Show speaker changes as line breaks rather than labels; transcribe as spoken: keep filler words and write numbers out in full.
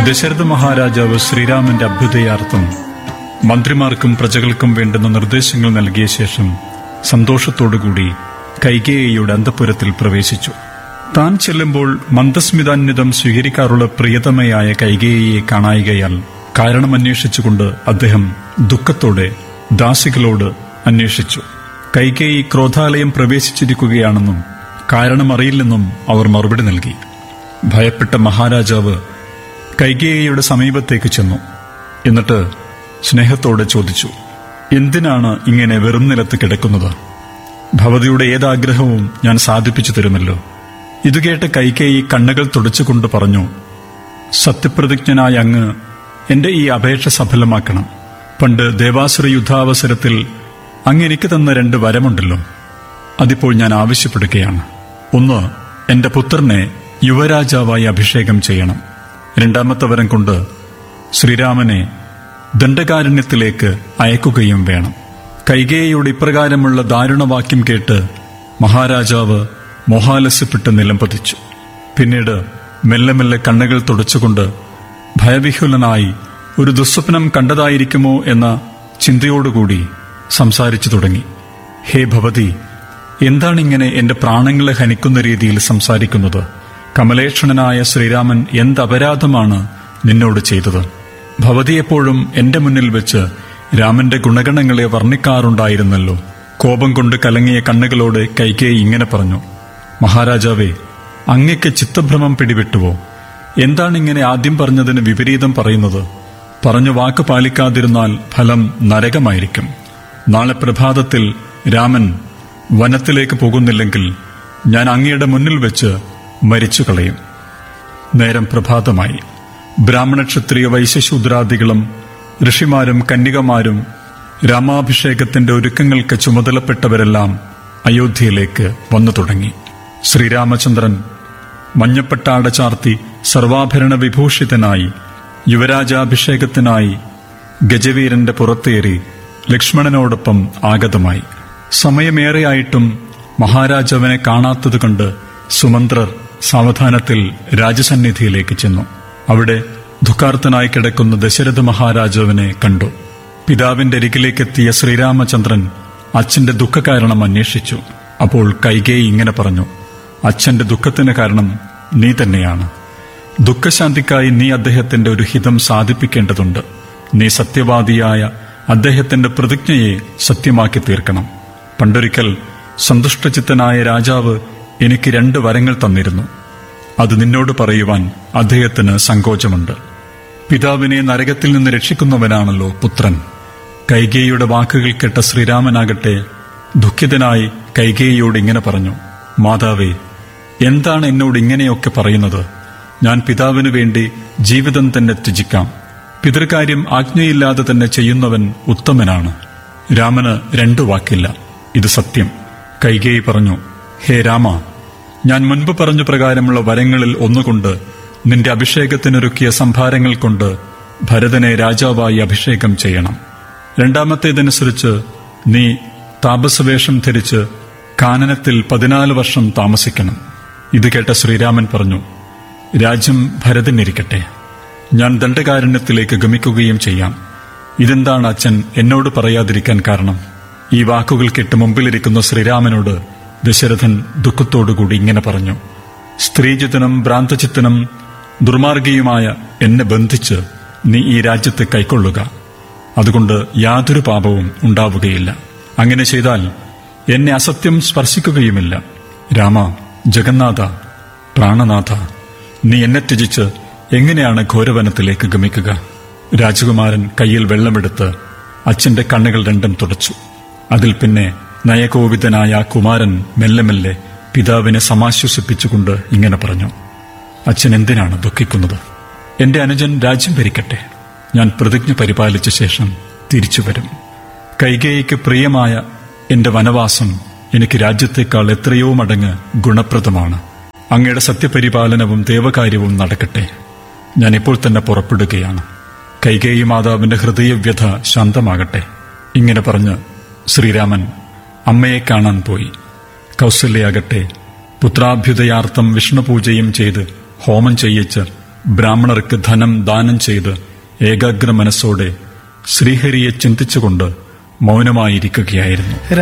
ദശരഥ മഹാരാജാവ് ശ്രീരാമന്റെ അഭ്യുദയാർത്ഥം മന്ത്രിമാർക്കും പ്രജകൾക്കും വേണ്ടുന്ന നിർദ്ദേശങ്ങൾ നൽകിയ ശേഷം സന്തോഷത്തോടുകൂടി കൈകേയിയുടെ അന്തഃപുരത്തിൽ പ്രവേശിച്ചു. താൻ ചെല്ലുമ്പോൾ മന്ദസ്മിതാന്വിതം സ്വീകരിക്കാറുള്ള പ്രിയതമയായ കൈകേയിയെ കാണായികയാൽ കാരണമന്വേഷിച്ചുകൊണ്ട് അദ്ദേഹം ദുഃഖത്തോടെ ദാസികളോട് അന്വേഷിച്ചു. കൈകേയി ക്രോധാലയം പ്രവേശിച്ചിരിക്കുകയാണെന്നും കാരണമറിയില്ലെന്നും അവർ മറുപടി നൽകി. ഭയപ്പെട്ട മഹാരാജാവ് കൈകേയിയുടെ സമീപത്തേക്ക് ചെന്നു. എന്നിട്ട് സ്നേഹത്തോടെ ചോദിച്ചു, എന്തിനാണ് ഇങ്ങനെ വെറും നിലത്ത് കിടക്കുന്നത്? ഭവതിയുടെ ഏതാഗ്രഹവും ഞാൻ സാധിപ്പിച്ചു തരുമല്ലോ. ഇതുകേട്ട് കൈകേയി കണ്ണുകൾ തുടച്ചുകൊണ്ട് പറഞ്ഞു, സത്യപ്രതിജ്ഞനായ അങ്ങ് എന്റെ ഈ അപേക്ഷ സഫലമാക്കണം. പണ്ട് ദേവാസുര യുദ്ധാവസരത്തിൽ അങ്ങ് എനിക്ക് തന്ന രണ്ട് വരമുണ്ടല്ലോ, അതിപ്പോൾ ഞാൻ ആവശ്യപ്പെടുകയാണ്. ഒന്ന്, എന്റെ പുത്രനെ യുവരാജാവായി അഭിഷേകം ചെയ്യണം. രണ്ടാമത്തെ വരം കൊണ്ട് ശ്രീരാമനെ ദണ്ഡകാരണ്യത്തിലേക്ക് അയക്കുകയും വേണം. കൈകേയിയുടെ ഇപ്രകാരമുള്ള ദാരുണവാക്യം കേട്ട് മഹാരാജാവ് മോഹാലസ്യപ്പെട്ട് നിലംപതിച്ചു. പിന്നീട് മെല്ലെ മെല്ലെ കണ്ണുകൾ തുടച്ചുകൊണ്ട് ഭയവിഹുലനായി ഒരു ദുസ്വപ്നം കണ്ടതായിരിക്കുമോ എന്ന ചിന്തയോടുകൂടി സംസാരിച്ചു തുടങ്ങി. ഹേ ഭവതി, എന്താണിങ്ങനെ എന്റെ പ്രാണങ്ങളെ ഹനിക്കുന്ന രീതിയിൽ സംസാരിക്കുന്നത്? കമലേക്ഷണനായ ശ്രീരാമൻ എന്തപരാധമാണ് നിന്നോട് ചെയ്തത്? ഭവതി എപ്പോഴും എന്റെ മുന്നിൽ വെച്ച് രാമന്റെ ഗുണഗണങ്ങളെ വർണ്ണിക്കാറുണ്ടായിരുന്നല്ലോ. കോപം കൊണ്ട് കലങ്ങിയ കണ്ണുകളോടെ കൈകേയി ഇങ്ങനെ പറഞ്ഞു, മഹാരാജാവേ, അങ്ങയ്ക്ക് ചിത്തഭ്രമം പിടിവിട്ടുവോ? എന്താണിങ്ങനെ ആദ്യം പറഞ്ഞതിന് വിപരീതം പറയുന്നത്? പറഞ്ഞു വാക്ക് പാലിക്കാതിരുന്നാൽ ഫലം നരകമായിരിക്കും. നാളെ പ്രഭാതത്തിൽ രാമൻ വനത്തിലേക്ക് പോകുന്നില്ലെങ്കിൽ ഞാൻ അങ്ങയുടെ മുന്നിൽ വെച്ച് മരിച്ചു കളയും. നേരം പ്രഭാതമായി. ബ്രാഹ്മണ ക്ഷത്രിയ വൈശ്യശൂദ്രാദികളും ഋഷിമാരും കന്യകമാരും രാമാഭിഷേകത്തിന്റെ ഒരുക്കങ്ങൾക്ക് ചുമതലപ്പെട്ടവരെല്ലാം അയോധ്യയിലേക്ക് വന്നു തുടങ്ങി. ശ്രീരാമചന്ദ്രൻ മഞ്ഞപ്പട്ടാട ചാർത്തി സർവാഭരണ വിഭൂഷിതനായി യുവരാജാഭിഷേകത്തിനായി ഗജവീരന്റെ പുറത്തേറി ലക്ഷ്മണനോടൊപ്പം ആഗതമായി. സമയമേറെയായിട്ടും മഹാരാജാവിനെ കാണാത്തത് കണ്ട് സുമന്ത്രർ സാവധാനത്തിൽ രാജസന്നിധിയിലേക്ക് ചെന്നു. അവിടെ ദുഃഖാർത്തനായി കിടക്കുന്ന ദശരഥ മഹാരാജാവിനെ കണ്ടു. പിതാവിന്റെ അരികിലേക്കെത്തിയ ശ്രീരാമചന്ദ്രൻ അച്ഛന്റെ ദുഃഖകാരണം അന്വേഷിച്ചു. അപ്പോൾ കൈകേയി ഇങ്ങനെ പറഞ്ഞു, അച്ഛന്റെ ദുഃഖത്തിന് കാരണം നീ തന്നെയാണ്. ദുഃഖശാന്തിക്കായി നീ അദ്ദേഹത്തിന്റെ ഒരു ഹിതം സാധിപ്പിക്കേണ്ടതുണ്ട്. നീ സത്യവാദിയായ അദ്ദേഹത്തിന്റെ പ്രതിജ്ഞയെ സത്യമാക്കി തീർക്കണം. പണ്ടൊരിക്കൽ സന്തുഷ്ടചിത്തനായ രാജാവ് എനിക്ക് രണ്ട് വരങ്ങൾ തന്നിരുന്നു. അത് നിന്നോട് പറയുവാൻ അദ്ദേഹത്തിന് സങ്കോചമുണ്ട്. പിതാവിനെ നരകത്തിൽ നിന്ന് രക്ഷിക്കുന്നവനാണല്ലോ പുത്രൻ. കൈകേയിയുടെ വാക്കുകൾ കേട്ട ശ്രീരാമനാകട്ടെ ദുഃഖിതനായി കൈകേയിയോട് ഇങ്ങനെ പറഞ്ഞു, മാതാവേ, എന്താണ് എന്നോട് ഇങ്ങനെയൊക്കെ പറയുന്നത്? ഞാൻ പിതാവിനു വേണ്ടി ജീവിതം തന്നെ ത്യജിക്കാം. പിതൃകാര്യം ആജ്ഞയില്ലാതെ തന്നെ ചെയ്യുന്നവൻ ഉത്തമനാണ്. രാമന് രണ്ടു വാക്കില്ല, ഇത് സത്യം. കൈകേയി പറഞ്ഞു, ഹേ രാമ, ഞാൻ മുൻപ് പറഞ്ഞ പ്രകാരമുള്ള വരങ്ങളിൽ ഒന്നുകൊണ്ട് നിന്റെ അഭിഷേകത്തിനൊരുക്കിയ സംഭാരങ്ങൾ കൊണ്ട് ഭരതനെ രാജാവായി അഭിഷേകം ചെയ്യണം. രണ്ടാമത്തേതനുസരിച്ച് നീ താപസവേഷം ധരിച്ച് കാനനത്തിൽ പതിനാല് വർഷം താമസിക്കണം. ഇത് കേട്ട ശ്രീരാമൻ പറഞ്ഞു, രാജ്യം ഭരതനിരിക്കട്ടെ, ഞാൻ ദണ്ഡകാരണ്യത്തിലേക്ക് ഗമിക്കുകയും ചെയ്യാം. ഇതെന്താണ് അച്ഛൻ എന്നോട് പറയാതിരിക്കാൻ കാരണം? ഈ വാക്കുകൾ കേട്ട് മുമ്പിലിരിക്കുന്ന ശ്രീരാമനോട് ദശരഥൻ ദുഃഖത്തോടുകൂടി ഇങ്ങനെ പറഞ്ഞു, സ്ത്രീജിതനും ഭ്രാന്തചിത്തനും ദുർമാർഗിയുമായ എന്നെ ബന്ധിച്ച് നീ ഈ രാജ്യത്തെ കൈക്കൊള്ളുക. അതുകൊണ്ട് യാതൊരു പാപവും ഉണ്ടാവുകയില്ല. അങ്ങനെ ചെയ്താൽ എന്നെ അസത്യം സ്പർശിക്കുകയുമില്ല. രാമ, ജഗന്നാഥ, പ്രാണനാഥ, നീ എന്നെ ത്യജിച്ച് എങ്ങനെയാണ് ഘോരവനത്തിലേക്ക് ഗമിക്കുക? രാജകുമാരൻ കയ്യിൽ വെള്ളമെടുത്ത് അച്ഛന്റെ കണ്ണുകൾ രണ്ടും തുടച്ചു. അതിൽ പിന്നെ നയകോപിതനായ കുമാരൻ മെല്ലെ മെല്ലെ പിതാവിനെ സമാശ്വസിപ്പിച്ചുകൊണ്ട് ഇങ്ങനെ പറഞ്ഞു, അച്ഛൻ എന്തിനാണ് ദുഃഖിക്കുന്നത്? എന്റെ അനുജൻ രാജ്യം ഭരിക്കട്ടെ. ഞാൻ പ്രതിജ്ഞ പരിപാലിച്ച ശേഷം തിരിച്ചു വരും. കൈകേയിക്ക് പ്രിയമായ എന്റെ വനവാസം എനിക്ക് രാജ്യത്തേക്കാൾ എത്രയോ മടങ്ങ് ഗുണപ്രദമാണ്. അങ്ങയുടെ സത്യപരിപാലനവും ദേവകാര്യവും നടക്കട്ടെ. ഞാൻ ഇപ്പോൾ തന്നെ പുറപ്പെടുകയാണ്. കൈകേയി മാതാവിന്റെ ഹൃദയവ്യഥ ശാന്തമാകട്ടെ. ഇങ്ങനെ പറഞ്ഞ് ശ്രീരാമൻ അമ്മയെ കാണാൻ പോയി. കൗസല്യയാകട്ടെ പുത്രാഭ്യുദയാർത്ഥം വിഷ്ണുപൂജയും ചെയ്ത് ഹോമം ചെയ്യിച്ച് ബ്രാഹ്മണർക്ക് ധനം ദാനം ചെയ്ത് ഏകാഗ്ര മനസ്സോടെ ശ്രീഹരിയെ ചിന്തിച്ചുകൊണ്ട് മൗനമായിരിക്കുകയായിരുന്നു.